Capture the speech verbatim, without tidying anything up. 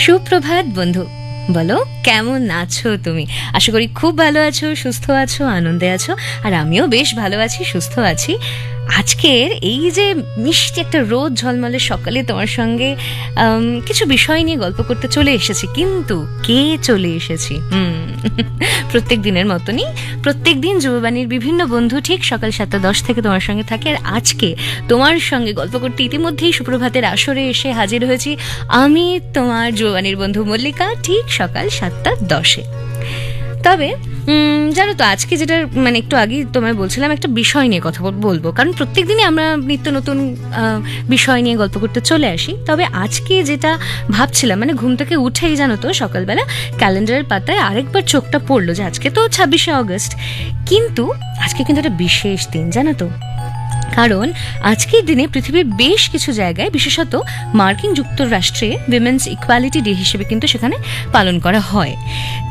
সুপ্রভাত বন্ধু, বলো কেমন আছো তুমি? আশা করি খুব ভালো আছো, সুস্থ আছো, আনন্দে আছো। আর আমিও বেশ ভালো আছি, সুস্থ আছি। আজকের এই যে মিষ্টি একটা রোদ ঝলমলে সকালে তোমার সঙ্গে আম, কিছু বিষয় নিয়ে গল্প করতে চলে এসেছি। কিন্তু কে চলে এসেছি? হুম প্রত্যেক দিনের মতনই প্রত্যেক দিন যুববাণীর বিভিন্ন বন্ধু ঠিক সকাল সাতটা দশ থেকে তোমার সঙ্গে থাকে। আর আজকে তোমার সঙ্গে গল্প করতে ইতিমধ্যেই সুপ্রভাতের আসরে এসে হাজির হয়েছি আমি, তোমার যুববাণীর বন্ধু মল্লিকা, ঠিক সকাল সাতটা দশে। তবে উম, জানো তো, আজকে যেটা মানে একটু আগেই তোমায় বলছিলাম, একটা বিষয় নিয়ে কথা বল- বলবো, কারণ প্রত্যেকদিনই আমরা নিত্য নতুন আহ, বিষয় নিয়ে গল্প করতে চলে আসি। তবে আজকে যেটা ভাবছিলাম, মানে ঘুম থেকে উঠেই জানো তো সকালবেলা ক্যালেন্ডারের পাতায় আরেকবার চোখটা পড়লো যে আজকে তো ছাব্বিশে অগস্ট, কিন্তু আজকে কিন্তু একটা বিশেষ দিন, জানো তো। কারণ আজকের দিনে পৃথিবীর বেশ কিছু জায়গায়, বিশেষত মার্কিন যুক্তরাষ্ট্রে উইমেন্স ইকুয়ালিটি ডে হিসেবে কিন্তু সেখানে পালন করা হয়।